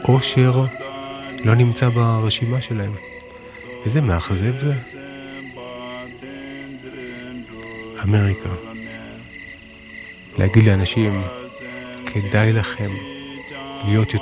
אושר לא נמצא ברשימה שלהם. איזה מאכזב זה? אמריקה. להגיד לאנשים, כדאי לכם להיות יותר